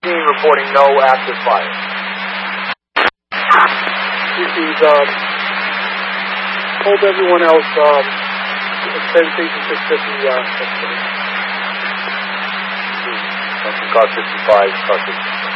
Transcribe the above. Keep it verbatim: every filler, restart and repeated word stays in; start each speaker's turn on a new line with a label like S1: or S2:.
S1: sixteen reporting no active fire.
S2: He's um, told everyone else um, send station six fifty. Uh,
S1: Car fifty-five, car fifty-five.